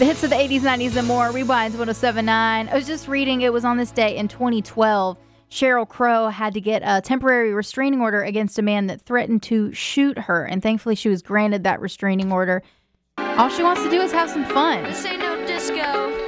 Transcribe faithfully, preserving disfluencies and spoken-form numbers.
The hits of the eighties, nineties, and more. Rewinds one oh seven point nine. I was just reading, it was on this day in twenty twelve. Sheryl Crow had to get a temporary restraining order against a man that threatened to shoot her. And thankfully, she was granted that restraining order. All she wants to do is have some fun. This ain't no disco.